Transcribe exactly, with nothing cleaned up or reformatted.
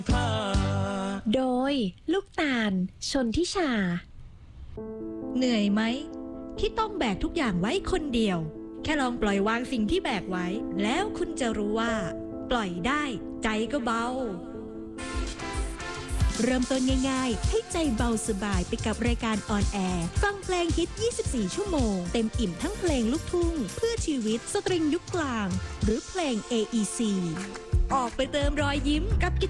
โดยลูกตาลชนทิชาเหนื่อยไหมที่ต้องแบกทุกอย่างไว้คนเดียวแค่ลองปล่อยวางสิ่งที่แบกไว้แล้วคุณจะรู้ว่าปล่อยได้ใจก็เบาเริ่มต้นง่ายๆให้ใจเบาสบายไปกับรายการออนแอร์ฟังเพลงฮิตยี่สิบสี่ชั่วโมงเต็มอิ่มทั้งเพลงลูกทุ่งเพื่อชีวิตสตริงยุคกลางหรือเพลง เอ อี ซีออกไปเติมรอยยิ้มกับ